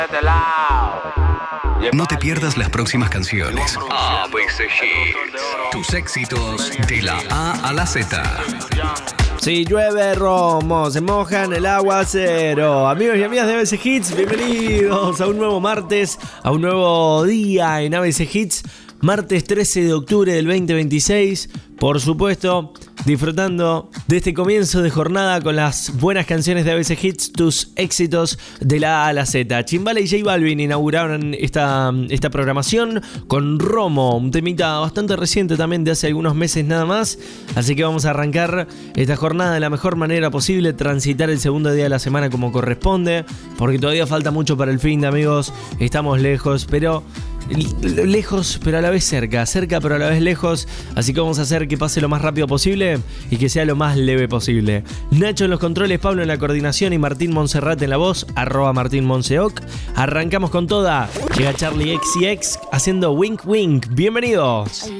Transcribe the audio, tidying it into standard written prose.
No te pierdas las próximas canciones. ABC Hits. Tus éxitos de la A a la Z. Si llueve romo, se moja en el aguacero. Amigos y amigas de ABC Hits, bienvenidos a un nuevo martes, a un nuevo día en ABC Hits. Martes 13 de octubre del 2026. Por supuesto, disfrutando de este comienzo de jornada con las buenas canciones de ABC Hits, tus éxitos de la A a la Z. Chimbala y J Balvin inauguraron esta programación con Romo, un temita bastante reciente también de hace algunos meses nada más. Así que vamos a arrancar esta jornada de la mejor manera posible, transitar el segundo día de la semana como corresponde, porque todavía falta mucho para el fin de amigos, estamos lejos, pero a la vez cerca pero a la vez lejos, así que vamos a hacer que pase lo más rápido posible y que sea lo más leve posible. Nacho en los controles, Pablo en la coordinación y Martín Monserrat en la voz, @MartínMonseoc. Arrancamos con toda, llega Charlie XCX haciendo Wink Wink, bienvenidos.